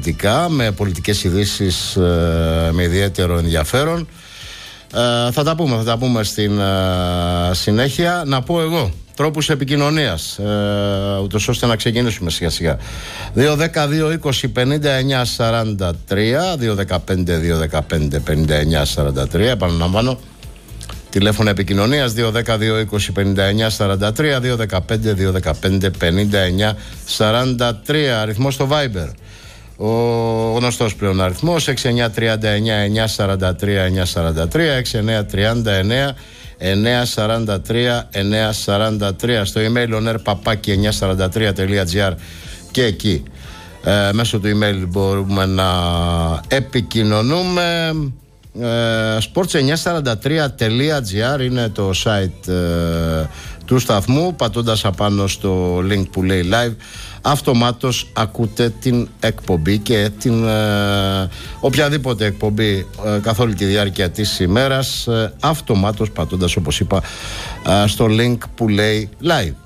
πολιτικά, με πολιτικές ειδήσεις με ιδιαίτερο ενδιαφέρον. Θα τα πούμε στην συνέχεια. Να πω εγώ τρόπους επικοινωνίας, ούτως ώστε να ξεκινήσουμε σιγά σιγά. 2-10-2-20-59-43, 2-15-2-15-59-43. Επαναλαμβάνω, τηλέφωνο επικοινωνίας 2-10-2-20-59-43, 2-15-2-15-59-43. Αριθμός στο Viber, ο γνωστός πλέον αριθμός 6939-943-943, 6939-943-943. Στο email oner@943.gr και εκεί μέσω του email μπορούμε να επικοινωνούμε. sports943.gr είναι το site του σταθμού. Πατώντας απάνω στο link που λέει live, αυτομάτως ακούτε την εκπομπή και την οποιαδήποτε εκπομπή καθ' όλη τη διάρκεια της ημέρας, αυτομάτως πατώντας, όπως είπα, στο link που λέει live.